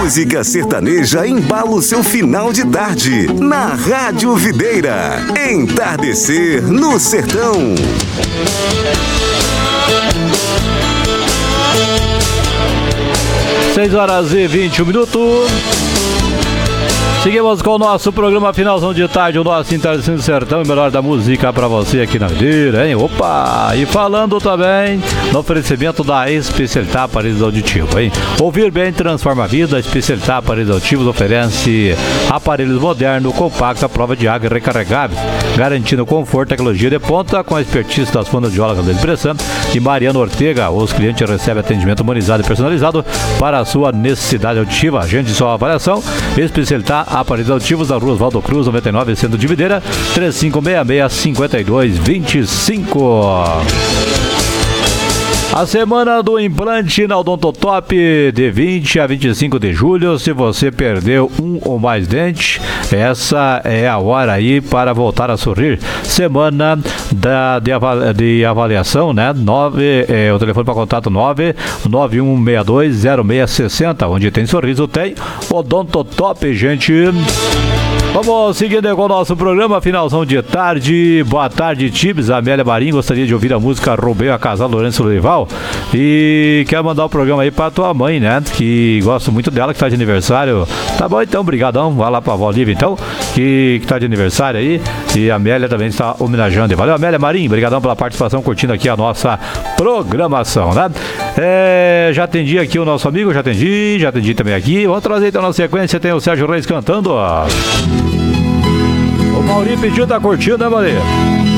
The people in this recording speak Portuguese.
música sertaneja embala o seu final de tarde. Na Rádio Videira. Entardecer no Sertão. 6h21. Seguimos com o nosso programa Finalzão de Tarde, o nosso Entardecer no Sertão, o melhor da música pra você aqui na Videira, hein? Opa! E falando também no oferecimento da Especialidade Aparelhos Auditivos, hein? Ouvir bem transforma a vida. A Especialidade Aparelhos Auditivos oferece aparelhos modernos, compactos, à prova de água e recarregáveis, garantindo conforto e tecnologia de ponta com a expertise das fonoaudiólogas da impressão e Mariana Ortega. Os clientes recebem atendimento humanizado e personalizado para a sua necessidade auditiva. Agende sua avaliação. Especialidade Aparelhos Auditivos da Rua Oswaldo Cruz, 99, Centro de Videira, 3566-5225. A semana do implante na Odontotop de 20 a 25 de julho. Se você perdeu um ou mais dentes, essa é a hora aí para voltar a sorrir. Semana de avaliação, né? O telefone para contato 991620660. Onde tem sorriso, tem Odontotop, gente. Vamos seguindo com o nosso programa, finalzão de tarde. Boa tarde, Tibes. A Amélia Marinho gostaria de ouvir a música Roubei a Casal Lourenço Lorival. E quer mandar o programa aí pra tua mãe, né? Que gosto muito dela, que tá de aniversário. Tá bom então, brigadão. Vai lá pra avó Lívia então, que tá de aniversário aí. E a Amélia também está homenageando. Valeu, Amélia Marinho. Brigadão pela participação, curtindo aqui a nossa programação, né? Já atendi aqui o nosso amigo, já atendi também aqui. Vamos trazer então na sequência, tem o Sérgio Reis cantando, ó. O Mauri pediu, tá curtindo, né, Mauri?